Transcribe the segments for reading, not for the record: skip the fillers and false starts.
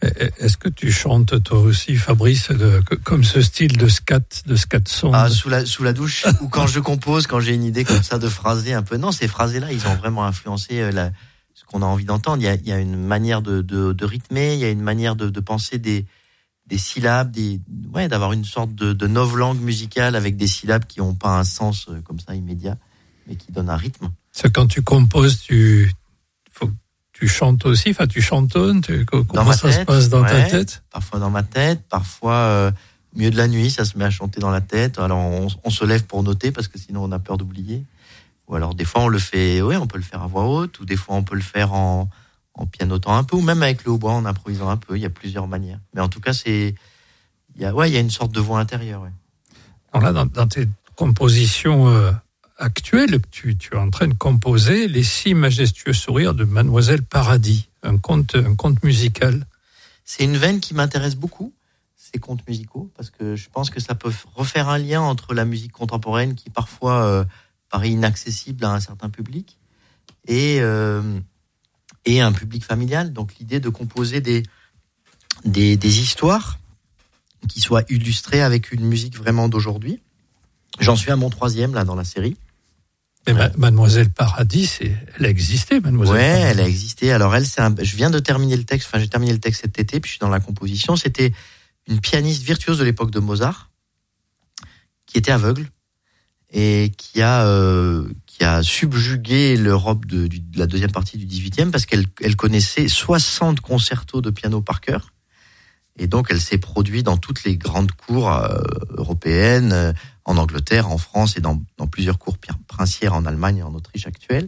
Est-ce que tu chantes toi aussi, Fabrice, comme ce style de scat song? Sous la douche, ou quand je compose, quand j'ai une idée comme ça de phraser un peu. Non, ces phrases-là, ils ont vraiment influencé ce qu'on a envie d'entendre. Il y a une manière de rythmer, il y a une manière de penser des syllabes, d'avoir une sorte de novlangue musicale avec des syllabes qui n'ont pas un sens comme ça immédiat, mais qui donnent un rythme. C'est quand tu composes, tu chantes aussi, tu chantonnes, comment ça se passe dans ta tête? Parfois dans ma tête, parfois au milieu de la nuit, ça se met à chanter dans la tête. Alors on se lève pour noter parce que sinon on a peur d'oublier. Ou alors des fois on peut le faire à voix haute, ou des fois on peut le faire en pianotant un peu, ou même avec le hautbois en improvisant un peu. Il y a plusieurs manières. Mais en tout cas, il y a une sorte de voix intérieure. Ouais. Alors là, dans tes compositions actuelles, tu es en train de composer Les 6 majestueux sourires de Mademoiselle Paradis, un conte musical. C'est une veine qui m'intéresse beaucoup, ces contes musicaux, parce que je pense que ça peut refaire un lien entre la musique contemporaine qui parfois paraît inaccessible à un certain public et un public familial. Donc l'idée de composer des histoires qui soient illustrées avec une musique vraiment d'aujourd'hui. J'en suis à mon 3e là dans la série. Et Mademoiselle Paradis, elle a existé, Mademoiselle Paradis. Elle a existé. Alors je viens de terminer le texte, j'ai terminé le texte cet été, puis je suis dans la composition. C'était une pianiste virtuose de l'époque de Mozart, qui était aveugle, et qui a subjugué l'Europe de la deuxième partie du XVIIIe, parce qu'elle connaissait 60 concertos de piano par cœur. Et donc, elle s'est produite dans toutes les grandes cours européennes, en Angleterre, en France et dans plusieurs cours princières en Allemagne et en Autriche actuelle.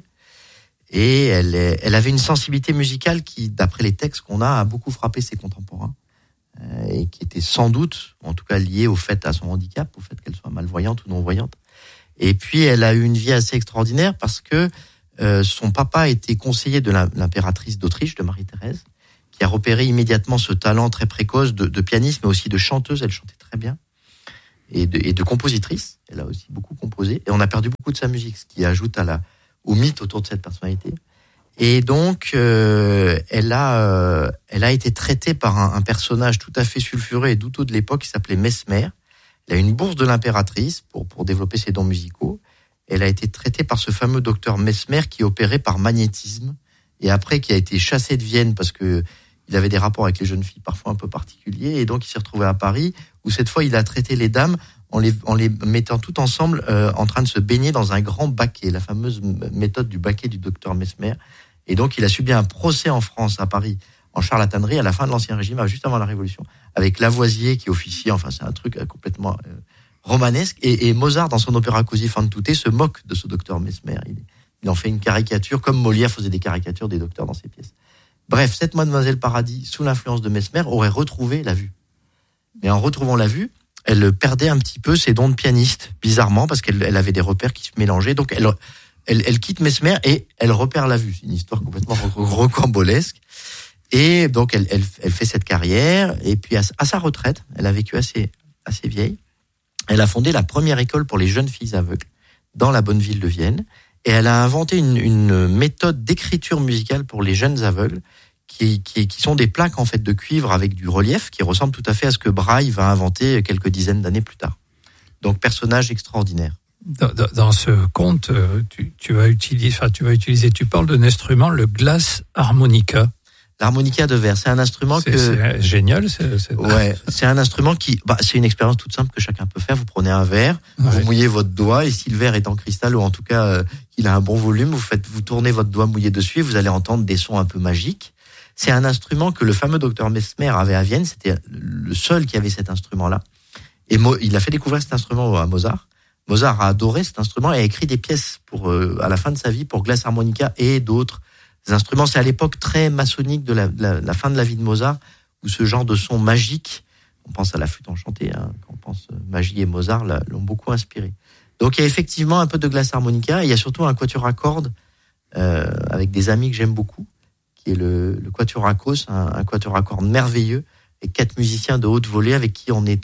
Et elle avait une sensibilité musicale qui, d'après les textes qu'on a beaucoup frappé ses contemporains, et qui était sans doute, en tout cas liée à son handicap, au fait qu'elle soit malvoyante ou non-voyante. Et puis, elle a eu une vie assez extraordinaire parce que son papa était conseiller de l'impératrice d'Autriche, de Marie-Thérèse, qui a repéré immédiatement ce talent très précoce de pianiste, mais aussi de chanteuse. Elle chantait très bien. Et de compositrice. Elle a aussi beaucoup composé. Et on a perdu beaucoup de sa musique, ce qui ajoute au mythe autour de cette personnalité. Et donc, elle a été traitée par un personnage tout à fait sulfureux et douteux de l'époque qui s'appelait Mesmer. Elle a une bourse de l'impératrice pour développer ses dons musicaux. Elle a été traitée par ce fameux docteur Mesmer qui opérait par magnétisme et après qui a été chassé de Vienne parce que il avait des rapports avec les jeunes filles parfois un peu particuliers et donc il s'est retrouvé à Paris où cette fois il a traité les dames en les mettant toutes ensemble en train de se baigner dans un grand baquet, la fameuse méthode du baquet du docteur Mesmer. Et donc il a subi un procès en France, à Paris, en charlatanerie à la fin de l'Ancien Régime, juste avant la Révolution, avec Lavoisier qui officie, enfin c'est un truc complètement romanesque. Et Mozart, dans son opéra Così fan tutte, se moque de ce docteur Mesmer. Il en fait une caricature, comme Molière faisait des caricatures des docteurs dans ses pièces. Bref, cette Mademoiselle Paradis, sous l'influence de Mesmer, aurait retrouvé la vue. Mais en retrouvant la vue, elle perdait un petit peu ses dons de pianiste, bizarrement, parce qu'elle avait des repères qui se mélangeaient. Donc elle quitte Mesmer et elle repère la vue. C'est une histoire complètement rocambolesque. Et donc elle fait cette carrière. Et puis à sa retraite, elle a vécu assez vieille. Elle a fondé la première école pour les jeunes filles aveugles dans la bonne ville de Vienne. Et elle a inventé une méthode d'écriture musicale pour les jeunes aveugles qui sont des plaques en fait de cuivre avec du relief qui ressemblent tout à fait à ce que Braille va inventer quelques dizaines d'années plus tard. Donc personnage extraordinaire. Dans ce conte, tu parles d'un instrument, le glass harmonica. L'harmonica de verre, c'est un instrument c'est génial. C'est un instrument c'est une expérience toute simple que chacun peut faire. Vous prenez un verre, vous mouillez votre doigt, et si le verre est en cristal ou en tout cas qu'il a un bon volume, vous tournez votre doigt mouillé dessus et vous allez entendre des sons un peu magiques. C'est un instrument que le fameux docteur Mesmer avait à Vienne. C'était le seul qui avait cet instrument-là. Et il a fait découvrir cet instrument à Mozart. Mozart a adoré cet instrument et a écrit des pièces à la fin de sa vie pour glass harmonica et d'autres instruments. C'est à l'époque très maçonnique de la fin de la vie de Mozart, où ce genre de son magique, on pense à la flûte enchantée, quand on pense magie et Mozart, l'ont beaucoup inspiré. Donc il y a effectivement un peu de glass harmonica, et il y a surtout un quatuor à cordes, avec des amis que j'aime beaucoup, qui est le quatuor à Cos, un quatuor à cordes merveilleux, et 4 musiciens de haute volée avec qui on est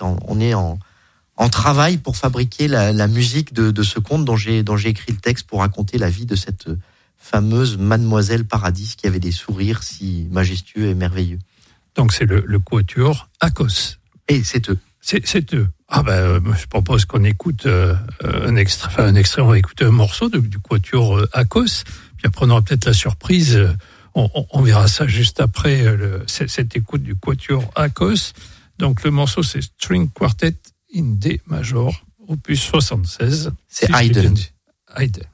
en travail pour fabriquer la musique de ce conte dont j'ai écrit le texte pour raconter la vie de cette fameuse Mademoiselle Paradis qui avait des sourires si majestueux et merveilleux. Donc c'est le quatuor Akos. Et c'est eux. C'est eux. Je propose qu'on écoute un extrait. On va écouter un morceau du quatuor Akos. Puis après, on aura peut-être la surprise. On verra ça juste après cette écoute du quatuor Akos. Donc le morceau, c'est String Quartet in D major, opus 76. C'est Haydn. Haydn.